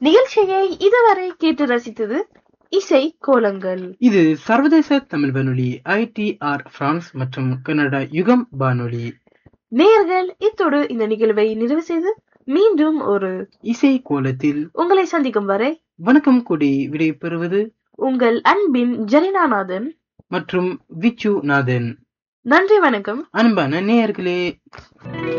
நிகழ்ச்சியை இதுவரை கேட்டு ரசித்தது இசை கோலங்கள். இது சர்வதேச தமிழ் வானொலி ITR பிரான்ஸ் மற்றும் கனடா யுகம் வானொலி. நேயர்கள், இத்தோடு இந்த நிகழ்வை நிறைவு செய்து மீண்டும் ஒரு இசை கோலத்தில் உங்களை சந்திக்கும் வரை வணக்கம் கூடி விடை பெறுவது உங்கள் அன்பின் ஜெரினாநாதன் மற்றும் விச்சு நாதன். நன்றி, வணக்கம். அன்பான நேயர்களே.